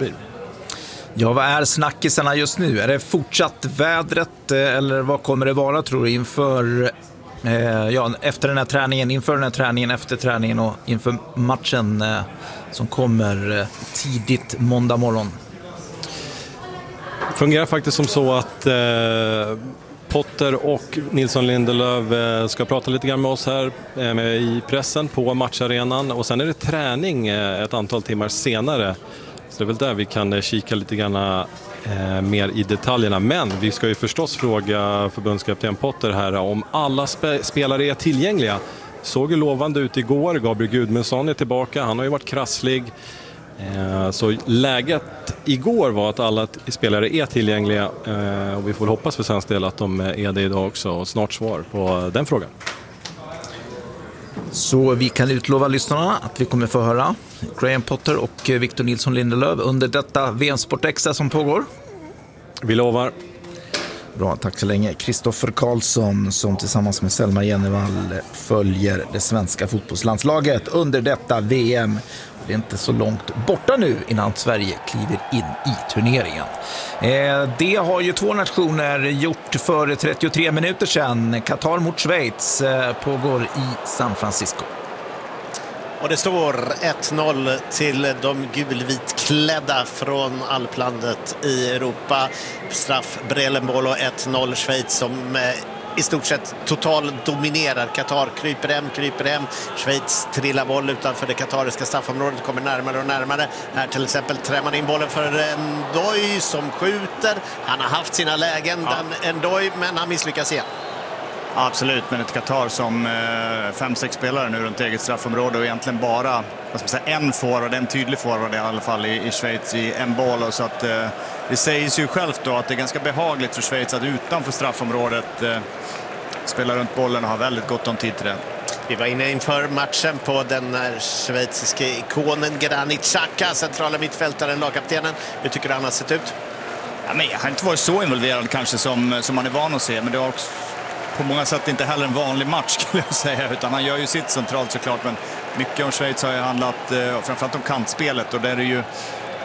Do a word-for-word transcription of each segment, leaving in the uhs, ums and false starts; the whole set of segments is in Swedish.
blir. Ja, vad är snackisarna just nu? Är det fortsatt vädret eller vad kommer det vara, tror du, inför eh, ja, efter den här träningen, inför den här träningen, efter träningen och inför matchen eh, som kommer eh, tidigt måndag morgon? Fungerar faktiskt som så att eh, Potter och Nilsson Lindelöf eh, ska prata lite grann med oss här eh, med, i pressen på matcharenan, och sen är det träning eh, ett antal timmar senare. Så det är väl där vi kan eh, kika lite grann eh, mer i detaljerna. Men vi ska ju förstås fråga förbundskapten Potter här om alla spe- spelare är tillgängliga. Såg ju lovande ut igår. Gabriel Gudmundsson är tillbaka. Han har ju varit krasslig. Eh, så läget igår var att alla t- spelare är tillgängliga. Eh, och vi får hoppas för svensk del att de är det idag också. Och snart svar på den frågan. Så vi kan utlova lyssnarna att vi kommer få höra Graham Potter och Victor Nilsson Lindelöf under detta V M Sport Extra som pågår. Vi lovar. Bra, tack så länge. Kristoffer Karlsson som tillsammans med Selma Jennevall följer det svenska fotbollslandslaget under detta V M. Det är inte så långt borta nu innan Sverige kliver in i turneringen. Eh, det har ju två nationer gjort för trettiotre minuter sedan. Qatar mot Schweiz eh, pågår i San Francisco. Och det står ett noll till de gulvitklädda från alplandet i Europa. Straff Brelenbolo, ett noll Schweiz som eh, i stort sett total dominerar. Qatar kryper hem, kryper hem. Schweiz trillar boll utanför det katariska straffområdet, kommer närmare och närmare. Här till exempel trär man in bollen för Ndoye som skjuter. Han har haft sina lägen, ja. den Ndoye, men han misslyckas igen. Absolut, men ett Qatar som eh, fem sex spelare nu runt eget straffområde och egentligen bara vad ska man säga, en forward, en tydlig forward i alla fall i, i Schweiz i en boll. Så att eh, det sägs ju självt då att det är ganska behagligt för Schweiz att utanför straffområdet eh, spela runt bollen och ha väldigt gott om tid till det. Vi var inne inför matchen på den schweiziska ikonen Granit Xhaka, centrala mittfältaren, lagkaptenen. Hur tycker du han har sett ut? Ja, men jag har inte varit så involverad kanske som, som man är van att se, men det har också på många sätt inte heller en vanlig match skulle jag säga, utan han gör ju sitt centralt såklart, men mycket om Schweiz har ju handlat eh, framförallt om kantspelet, och där är det ju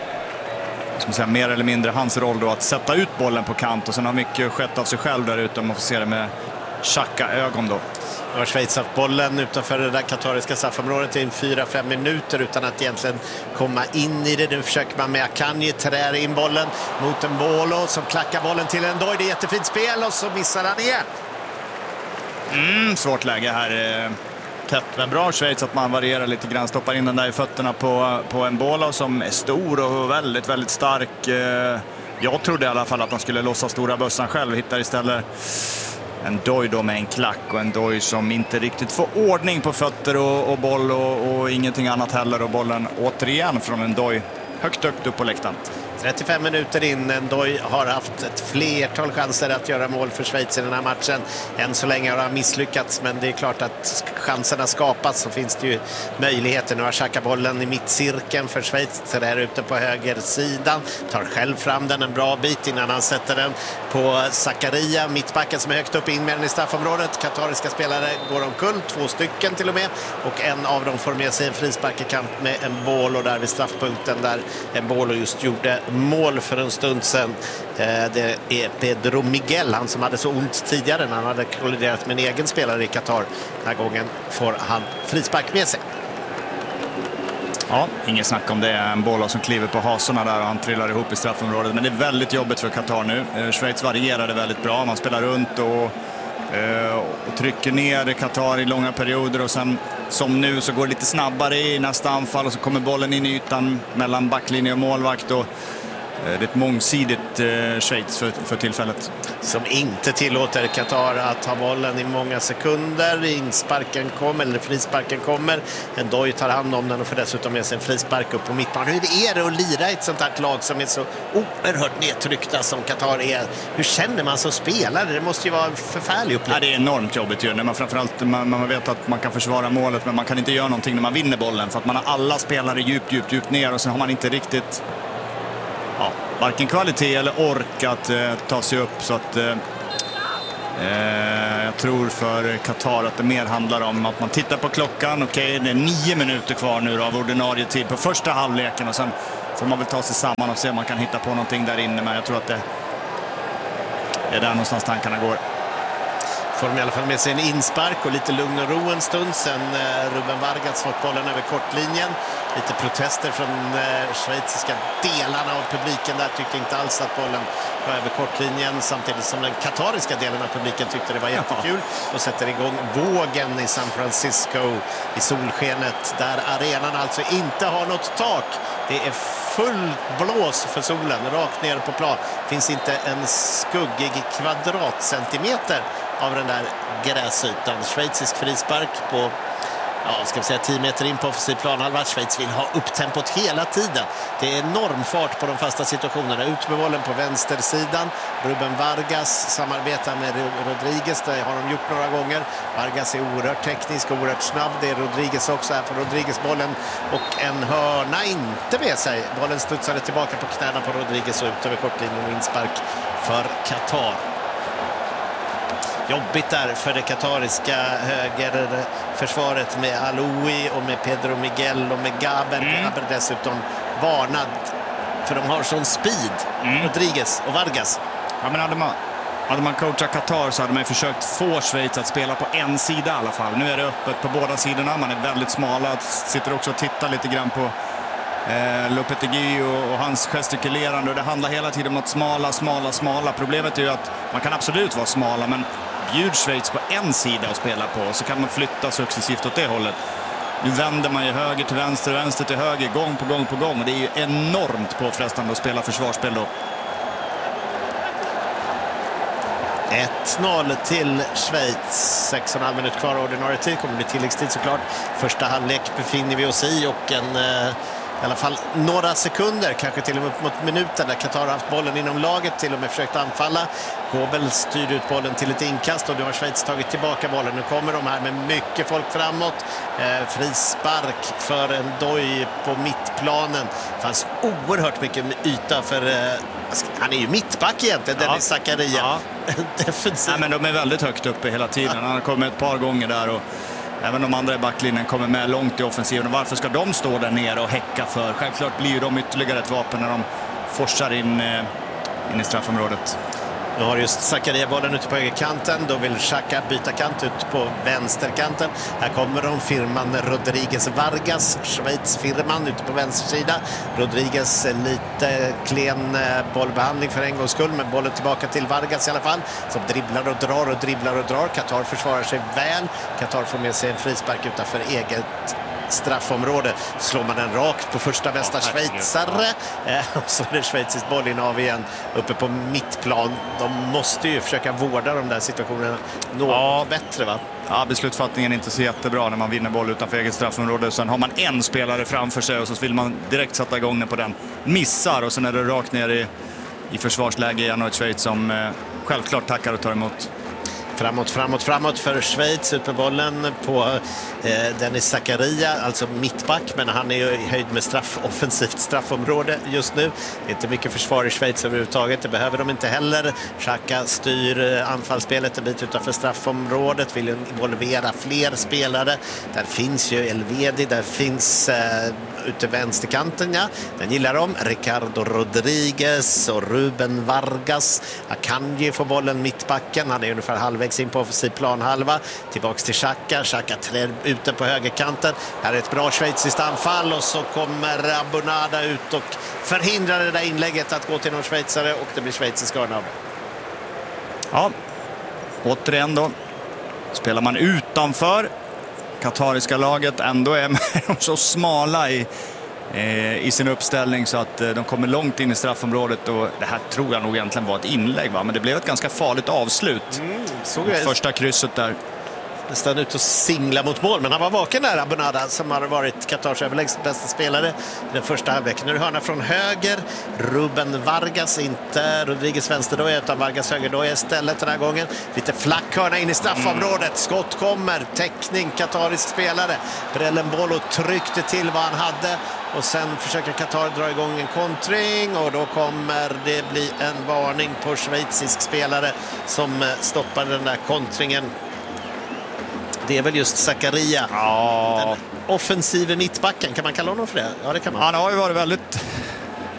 som säga, mer eller mindre hans roll då att sätta ut bollen på kant, och sen har mycket skett av sig själv där ute, om man får se det med Xhaka-ögon då. Nu har Schweiz haft bollen utanför det där katariska straffområdet i fyra fem minuter utan att egentligen komma in i det. Nu försöker man med Akanji, trär in bollen mot en Mbolo som klackar bollen till en Ndoye. Det är jättefint spel och så missar han igen. Mm, svårt läge här. Tätt men bra Schweiz att man varierar lite grann, stoppar in den där i fötterna på, på en Mbolo som är stor och väldigt, väldigt stark. Jag trodde i alla fall att han skulle lossa stora bössan själv, hittar istället en Ndoye då med en klack, och en Ndoye som inte riktigt får ordning på fötter och, och boll och, och ingenting annat heller, och bollen återigen från en Ndoye högt högt upp på läktaren. trettiofem minuter in, Ndoye har haft ett flertal chanser att göra mål för Schweiz i den här matchen. Än så länge har han misslyckats, men det är klart att chanserna skapas så finns det ju möjligheter. Nu har Xhaka bollen i mittcirkeln för Schweiz, så där ute på högersidan. Tar själv fram den en bra bit innan han sätter den på Zakaria, mittbacken som är högt upp in med den i straffområdet. Katariska spelare går omkull, två stycken till och med, och en av dem får med sig en frispark i kamp med en boll, och där vid straffpunkten där en boll just gjorde mål för en stund sedan. Det är Pedro Miguel, han som hade så ont tidigare när han hade kolliderat med en egen spelare i Qatar. Den här gången får han frispark med sig. Ja, ingen snack om det. En boll som kliver på hasorna där och han trillar ihop i straffområdet. Men det är väldigt jobbigt för Qatar nu. Schweiz varierar det väldigt bra. Man spelar runt och, och trycker ner Qatar i långa perioder, och sen som nu så går det lite snabbare i nästa anfall, och så kommer bollen in i ytan mellan backlinje och målvakt, och det är ett mångsidigt eh, Schweiz för, för tillfället. Som inte tillåter Qatar att ha bollen i många sekunder. Insparken kommer, eller frisparken kommer. Ndoye tar hand om den och får dessutom med sig en frispark upp på mittbanan. Hur är det att lira i ett sånt här lag som är så oerhört nedtryckta som Qatar är? Hur känner man som spelare? Det måste ju vara en förfärlig upplevelse. Ja, det är enormt jobbigt ju. När man framförallt man, man vet att man kan försvara målet, men man kan inte göra någonting när man vinner bollen, för att man har alla spelare djupt, djupt, djupt ner, och sen har man inte riktigt ja, varken kvalitet eller ork att eh, ta sig upp, så att eh, jag tror för Qatar att det mer handlar om att man tittar på klockan. Okej, okay, det är nio minuter kvar nu av ordinarie tid på första halvleken, och sen får man väl ta sig samman och se om man kan hitta på någonting där inne, men jag tror att det är där någonstans tankarna går. Får de i alla fall med sig en inspark och lite lugn och ro en stund. Sen eh, Ruben Vargas fått bollen över kortlinjen. Lite protester från eh, schweiziska delarna av publiken där. Tyckte inte alls att bollen var över kortlinjen. Samtidigt som den katariska delen av publiken tyckte det var jättekul. Och sätter igång vågen i San Francisco i solskenet. Där arenan alltså inte har något tak. Det är full blås för solen rakt ner på plan. Finns inte en skuggig kvadratcentimeter av den där gräsytan. Schweizisk frispark på, ja, ska vi säga tio meter in på offensiv planhalva. Schweiz vill ha upp tempot hela tiden. Det är enorm fart på de fasta situationerna. Ut med bollen på vänstersidan. Ruben Vargas samarbetar med Rodriguez. Det har de gjort några gånger. Vargas är oerhört teknisk och oerhört snabb. Det är Rodriguez också. Här på Rodriguez bollen och en hörna inte med sig. Bollen studsade tillbaka på knäna på Rodriguez och ut över kortlinjen och inspark för Qatar. Jobbigt där för det katariska högerförsvaret med Aloui och med Pedro Miguel och med Gaber. Mm. Gaber dessutom varnad, för de har sån speed. Mm. Rodriguez och Vargas. Ja, men hade man, hade man coachat Qatar så hade man försökt få Schweiz att spela på en sida i alla fall. Nu är det öppet på båda sidorna. Man är väldigt smala. Sitter också och tittar lite grann på Eh, Lopetegui och, och hans gestikulerande, och det handlar hela tiden om att smala, smala, smala. Problemet är ju att man kan absolut vara smala, men bjud Schweiz på en sida att spela på, så kan man flytta successivt åt det hållet. Nu vänder man ju höger till vänster, vänster till höger, gång på gång på gång. Det är ju enormt påfrestande att spela försvarsspel då. ett noll till Schweiz. sex och en halv minut kvar ordinarie tid. Kommer bli tilläggstid såklart. Första halvlek befinner vi oss i och en... Eh... i alla fall några sekunder, kanske till och med upp mot minuten, där Qatar har haft bollen inom laget, till och med försökt anfalla. Kobel styrde ut bollen till ett inkast och då har Schweiz tagit tillbaka bollen. Nu kommer de här med mycket folk framåt. Eh, frispark för en Doj på mittplanen. Det fanns oerhört mycket yta för... Eh, han är ju mittback egentligen, ja. Dennis Zakaria. Ja. Defensiv. Nej, men de är väldigt högt uppe hela tiden. Han har kommit ett par gånger där och även de andra i backlinjen kommer med långt i offensiven. Varför ska de stå där nere och häcka för? Självklart blir de ytterligare ett vapen när de forsar in, in i straffområdet. Nu har just Zakaria bollen ute på högerkanten. Då vill Xhaka byta kant ut på vänsterkanten. Här kommer de, firman Rodriguez Vargas. Schweiz-firman ute på vänstersida. Rodriguez lite klen bollbehandling för en gångs skull. Men bollen tillbaka till Vargas i alla fall. Som dribblar och drar och dribblar och drar. Qatar försvarar sig väl. Qatar får med sig en frispark utanför eget straffområde. Slår man den rakt på första bästa ja, schweizare. Eh, och så är det schweiziskt bollinnehav igen uppe på mittplan. De måste ju försöka vårda de där situationerna något ja. bättre, va? Ja, beslutsfattningen är inte så jättebra när man vinner boll utanför eget straffområde. Sen har man en spelare framför sig och så vill man direkt sätta igång den på den. Missar och sen är det rakt ner i, i försvarsläge igen och ett Schweiz som eh, självklart tackar och tar emot. Framåt, framåt, framåt för Schweiz. Ut med bollen på eh, Dennis Zakaria, alltså mittback. Men han är ju i höjd med straff, offensivt straffområde just nu. Det är inte mycket försvar i Schweiz överhuvudtaget. Det behöver de inte heller. Xhaka styr eh, anfallsspelet en bit utanför straffområdet. Vill involvera fler spelare. Där finns ju Elvedi, där finns eh, ute vänsterkanten, ja. Den gillar de. Ricardo Rodriguez och Ruben Vargas. Akanji får bollen mittbacken. Han är ungefär halvvägs in på offensiv planhalva. Tillbaks till Xhaka. Xhaka trär ute på högerkanten. Här är ett bra schweiziskt anfall och så kommer Abunada ut och förhindrar det där inlägget att gå till någon schweizare och det blir schweizisk hörna. Ja, återigen då spelar man utanför katariska laget. Ändå är de så smala i, eh, i sin uppställning så att eh, de kommer långt in i straffområdet och det här tror jag nog egentligen var ett inlägg, va? Men det blev ett ganska farligt avslut. Mm, såg jag. Första krysset där. Nästan ut och singla mot mål, men han var vaken där, Abunada, som har varit Qatars överlägset bästa spelare i den första halvleken. Nu är det hörna från höger. Ruben Vargas, inte Rodriguez vänsterdoja utan Vargas högerdoja istället den här gången. Lite flack hörna in i straffområdet. Skott kommer, täckning, katarisk spelare. Brellenbolo tryckte till vad han hade och sen försöker Qatar dra igång en kontring och då kommer det bli en varning på schweizisk spelare som stoppar den där kontringen. Det är väl just Zakaria. Ja. Den offensiva mittbacken, kan man kalla honom för det? Ja, det kan man. Han har ju varit väldigt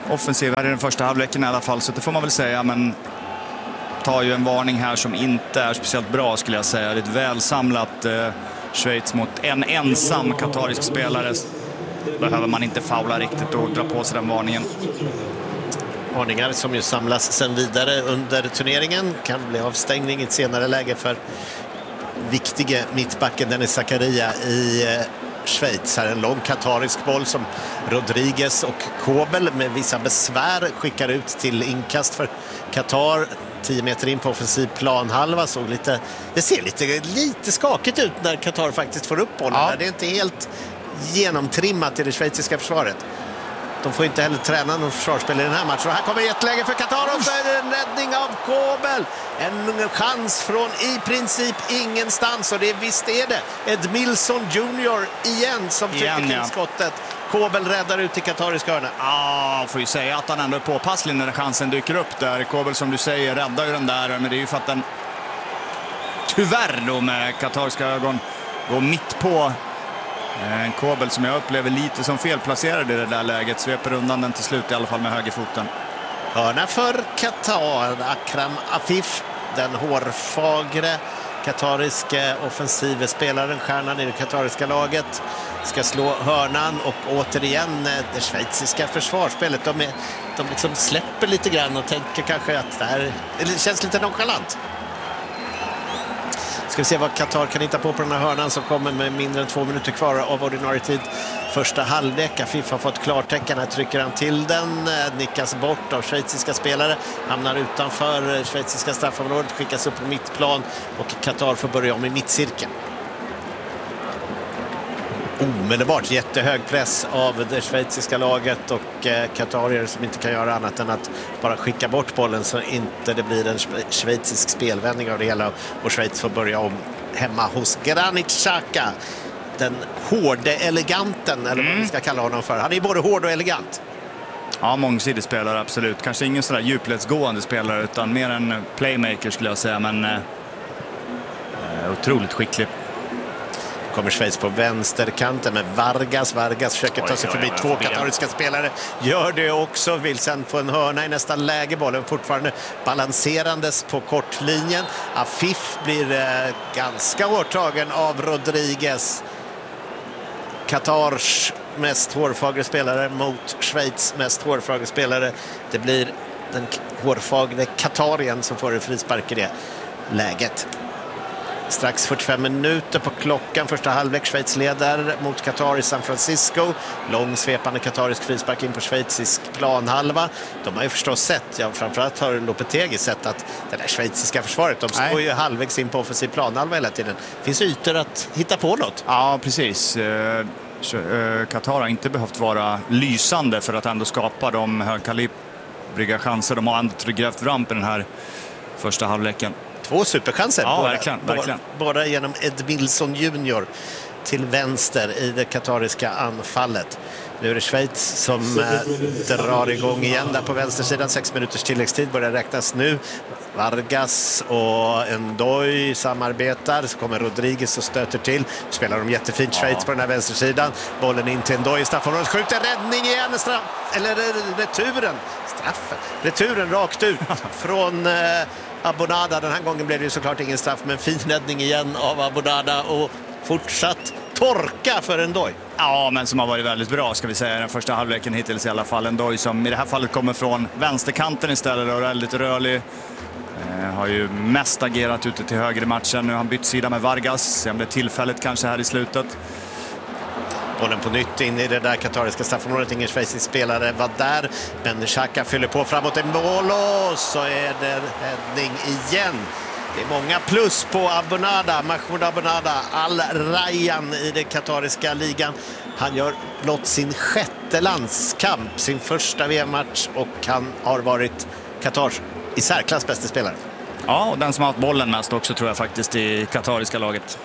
offensiv här i den första halvleken i alla fall, så det får man väl säga, men tar ju en varning här som inte är speciellt bra skulle jag säga. Det är ett välsamlat eh, Schweiz mot en ensam katarisk spelare. Behöver man inte faula riktigt och dra på sig den varningen. Varningar som ju samlas sen vidare under turneringen. Kan bli avstängning i ett senare läge för viktige mittbacken Dennis Zakaria i eh, Schweiz. Här en lång katarisk boll som Rodriguez och Kobel med vissa besvär skickar ut till inkast för Qatar. tio meter in på offensiv planhalva. Så lite, det ser lite, lite skakigt ut när Qatar faktiskt får upp bollen. Ja. Det är inte helt genomtrimmat i det schweiziska försvaret. De får inte heller träna någon försvarsspel i den här matchen. Och här kommer ett läge för Qatar och så är det en räddning av Kobel. En chans från i princip ingenstans, och det visst är det Edmilson junior igen som trycker till ja. skottet. Kobel räddar ut till katariska hörna. Ja, får ju säga att han ändå är påpasslig när chansen dyker upp där. Kobel, som du säger, räddar ju den där, men det är ju för att den tyvärr då med katariska ögon går mitt på. En Kobel som jag upplever lite som felplacerad i det där läget. Sveper undan den till slut i alla fall med högerfoten. Hörna för Qatar. Akram Afif, den hårfagre katariska offensiva spelaren, stjärnan i det katariska laget, ska slå hörnan. Och återigen det schweiziska försvarsspelet. De, är, de liksom släpper lite grann och tänker kanske att det här det känns lite nonchalant. Ska vi se vad Qatar kan hitta på på den här hörnan som kommer med mindre än två minuter kvar av ordinarie tid. Första halvlek. Afif har fått klartecken. Här trycker han till den. Nickas bort av schweiziska spelare. Hamnar utanför schweiziska straffområdet. Skickas upp på mittplan. Och Qatar får börja om i mittcirkeln. Omedelbart jättehög press av det schweiziska laget och eh, katarier som inte kan göra annat än att bara skicka bort bollen så inte det blir en schweizisk spelvändning av det hela, och Schweiz får börja om hemma hos Granit Xhaka, den hårde eleganten, eller vad mm. vi ska kalla honom för. Han är både hård och elegant. Ja, mångsidig spelare, absolut. Kanske ingen sådär djupledsgående spelare utan mer en playmaker skulle jag säga, men eh, otroligt skicklig. Kommer Schweiz på vänsterkanten med Vargas. Vargas försöker ta sig oj, förbi oj, två katariska spelare. Gör det också. Vill sen få en hörna i nästa läge. Bollen fortfarande balanserandes på kortlinjen. Afif blir eh, ganska hårtagen av Rodriguez. Qatars mest hårfagre spelare mot Schweiz mest hårfagre spelare. Det blir den hårfagre Qatarien som får en frispark i det läget. Strax fyrtiofem minuter på klockan. Första halvlek. Schweiz leder mot Qatar i San Francisco. Lång svepande katarisk frispark in på schweizisk planhalva. De har ju förstås sett, ja, framförallt har Lopetegui sett att det där schweiziska försvaret, de står ju halvvägs in på offensiv planhalva hela tiden. Det finns ytor att hitta på något. Ja, precis. Qatar har inte behövt vara lysande för att ändå skapa de högkalibriga chanser. De har ändå grävt fram på den här första halvleken. Två superchanser, ja, båda, verkligen, verkligen. båda genom Edmilson junior till vänster i det katariska anfallet. Nu är det Schweiz som äh, drar igång igen där på vänstersidan. Sex minuters tilläggstid börjar räknas nu. Vargas och Ndoye samarbetar. Så kommer Rodriguez och stöter till. Spelar de jättefint Schweiz ja. på den här vänstersidan. Bollen in till Ndoye. Straffområdet skjuter. Räddning igen. Straff. Eller returen. Straffen. Returen rakt ut från äh, Abonada. Den här gången blev det ju såklart ingen straff, men fin räddning igen av Abonada och fortsatt torka för Ndoye. Ja, men som har varit väldigt bra ska vi säga den första halvleken hittills i alla fall. Ndoye som i det här fallet kommer från vänsterkanten istället och är lite rörlig. Eh, har ju mest agerat ute till höger i matchen. Nu har han bytt sida med Vargas. Sen blev tillfället kanske här i slutet. Bollen på nytt in i det där katariska straffområdet. Ingen schweizisk spelare var där. Men Xhaka fyller på framåt en mål och så är det räddning igen. Det är många plus på Abonada. Mahmoud Abonada, Al-Rayyan i den katariska ligan. Han gör blott sin sjätte landskamp, sin första V M-match, och han har varit Qatars i särklass bästa spelare. Ja, och den som har haft bollen mest också tror jag faktiskt i katariska laget.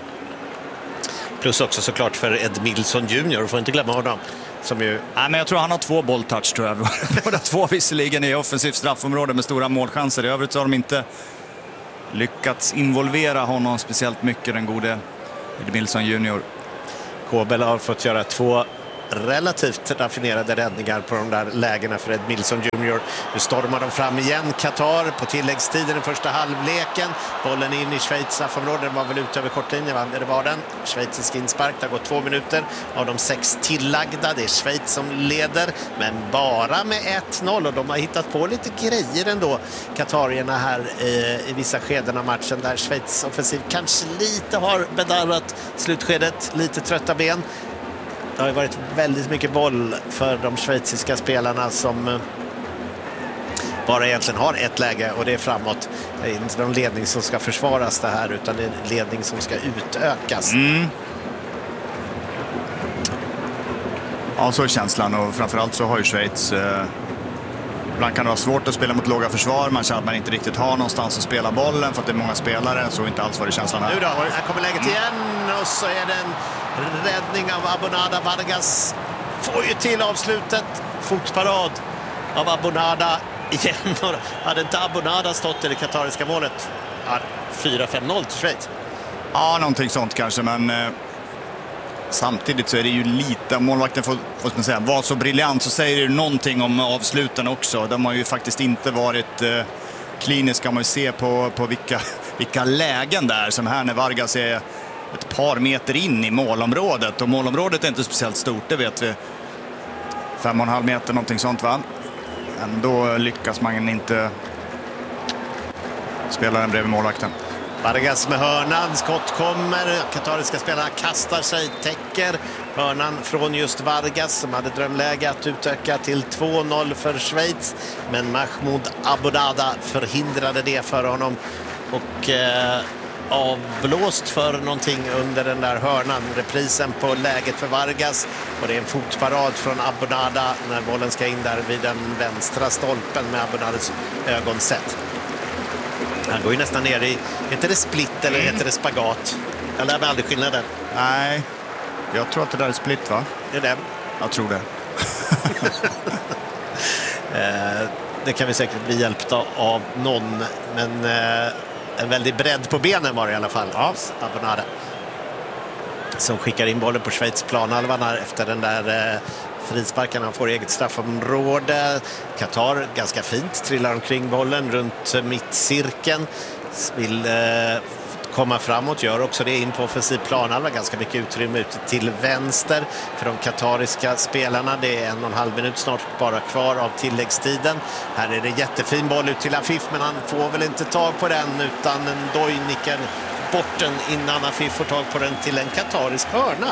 Plus också såklart för Edmilson junior, får inte glömma honom. Som ju... Nej, men jag tror han har två bolltouch tror jag. Båda två visserligen i offensivt straffområde med stora målchanser. I övrigt så har de inte lyckats involvera honom speciellt mycket, den gode Edmilson junior. Kobel har fått göra två relativt raffinerade räddningar på de där lägena för Edmilson junior Nu stormar de fram igen, Qatar på tilläggstiden i första halvleken. Bollen in i Schweiz straffområde, den var väl ut över kortlinjen, va? Det var den. Schweizisk inspark, det har gått två minuter av de sex tillagda. Det är Schweiz som leder, men bara med ett noll, och de har hittat på lite grejer ändå, Qatarierna här i, i vissa skeden av matchen där Schweiz offensiv kanske lite har bedarrat slutskedet, lite trötta ben. Det har ju varit väldigt mycket boll för de schweiziska spelarna som bara egentligen har ett läge, och det är framåt. Det är inte någon ledning som ska försvaras det här, utan det är en ledning som ska utökas. Mm. Ja, så är känslan, och framförallt så har ju Schweiz eh, ibland kan det vara svårt att spela mot låga försvar. Man känner att man inte riktigt har någonstans att spela bollen för att det är många spelare, så inte alls var det känslan här. Nu då, här kommer läget igen, och så är det en räddning av Abonada. Vargas får ju till avslutet, fotparad av Abonada igen. Hade inte Abonada stått i det katariska målet, fyra fem noll till Schweiz. Ja, någonting sånt kanske, men eh, samtidigt så är det ju lite, målvakten får, får man säga, var så briljant, så säger det ju någonting om avsluten också. De har ju faktiskt inte varit eh, kliniska, om man ser på, på vilka, vilka lägen där, som här när Vargas är ett par meter in i målområdet, och målområdet är inte speciellt stort, det vet vi. Fem och en halv meter, någonting sånt, va? Ändå lyckas man inte spela den bredvid målvakten. Vargas med hörnan, skott kommer, katariska spelarna kastar sig, täcker hörnan från just Vargas som hade drömläge att utöka till två noll för Schweiz, men Mahmoud Abonada förhindrade det för honom och eh, avblåst för någonting under den där hörnan. Reprisen på läget för Vargas, och det är en fotparad från Abonada när bollen ska in där vid den vänstra stolpen med Abonadas ögonsätt. Han går ju nästan ner i, heter det split eller heter det spagat? Jag lär mig aldrig skillnaden. Nej, jag tror att det där är split, va? Det är det. Jag tror det. eh, det kan vi säkert bli hjälpta av någon, men eh, en väldigt bredd på benen var det i alla fall av Abonada, som skickar in bollen på Schweiz planhalvan här efter den där eh, frisparken. Han får eget straffområde. Qatar ganska fint trillar omkring bollen runt mittcirkeln, vill eh, komma framåt, gör också det in på offensiv planhalva, ganska mycket utrymme ute till vänster för de katariska spelarna. Det är en och en halv minut snart bara kvar av tilläggstiden. Här är det jättefin boll ut till Afif, men han får väl inte tag på den, utan en Doj nickar bort den innan Afif får tag på den till en katarisk hörna.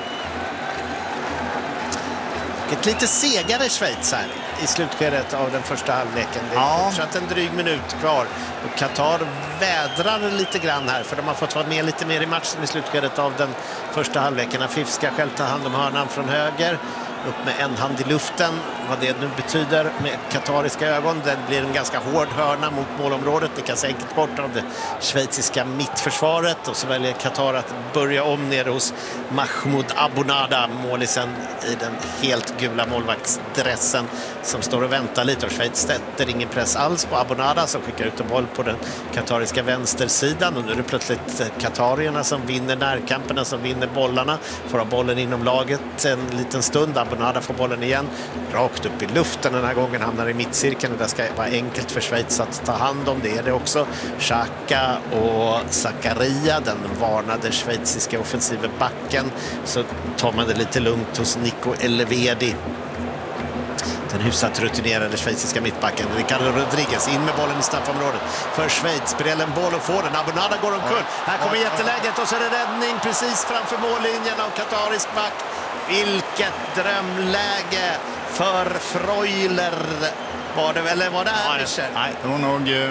Ett lite segare Schweiz här i slutskedet av den första halvleken. Det är ja. fortsatt en dryg minut kvar, och Qatar vädrar lite grann här, för de har fått vara med lite mer i matchen i slutskedet av den första halvleken. Afif ska själv ta hand om hörnan från höger, upp med en hand i luften. Vad det nu betyder med katariska ögon, det blir en ganska hård hörna mot målområdet. Det kan säkert bort av det schweiziska mittförsvaret, och så väljer Qatar att börja om nere hos Mahmoud Abonada, målisen i den helt gula målvaktsdressen, som står och väntar lite, och Schweiz sätter ingen press alls på Abonada, som skickar ut en boll på den katariska vänstersidan, och nu är det plötsligt katarierna som vinner närkamperna, som vinner bollarna, får ha bollen inom laget en liten stund. Abonada får bollen igen, rakt upp i luften den här gången, hamnar i mittcirkeln, och det ska vara enkelt för Schweiz att ta hand om. Det är det också. Xhaka och Zakaria, den varnade schweiziska offensiva backen, så tar man det lite lugnt hos Nico Elvedi, den hyfsat rutinerade schweiziska mittbacken. Ricardo Rodriguez in med bollen i straffområdet för Schweiz, spelar en boll och får den. Abonada går omkull. Här kommer jätteläget, och så är det räddning precis framför mållinjen av katarisk back. Vilket drömläge för Freuler. Var det eller var det Avischer? Nej, det var nog eh,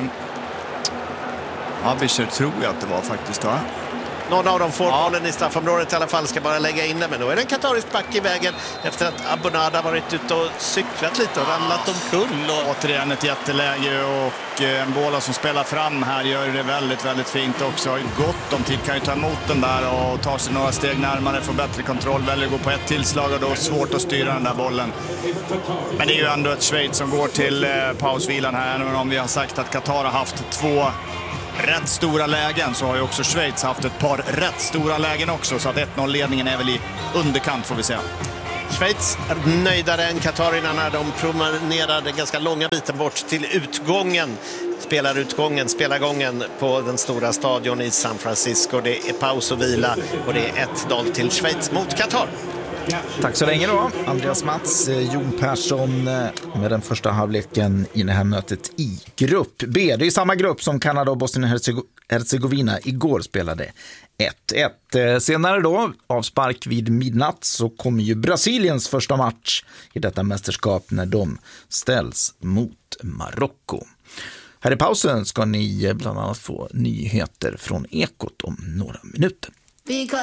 Avischer, tror jag att det var faktiskt, va? Någon av dem får ja. bollen i straffområdet i alla fall, ska bara lägga in den, men då är det en katarisk back i vägen efter att Abonada varit ute och cyklat lite och ramlat omkull. Och... återigen ett jätteläge, och en bola som spelar fram här gör det väldigt, väldigt fint också. Gott om tid, kan ju ta emot den där och ta sig några steg närmare, få bättre kontroll, väljer att gå på ett tillslag, och då är det svårt att styra den där bollen. Men det är ju ändå ett Schweiz som går till eh, pausvilan här, även om vi har sagt att Qatar har haft två rätt stora lägen, så har ju också Schweiz haft ett par rätt stora lägen också, så att ett noll-ledningen är väl i underkant, får vi säga. Schweiz nöjdare än katarerna när de promenerade ganska långa biten bort till utgången. Spelar utgången, spelargången på den stora stadion i San Francisco. Det är paus och vila och det är ett noll till Schweiz mot Katar. Tack så länge då, Andreas Mats, Jon Persson med den första halvleken i det här mötet i grupp B. Det är samma grupp som Kanada och Bosnien-Hercegovina igår spelade ett ett. Senare då, avspark vid midnatt, så kommer ju Brasiliens första match i detta mästerskap när de ställs mot Marocko. Här i pausen ska ni bland annat få nyheter från Ekot om några minuter.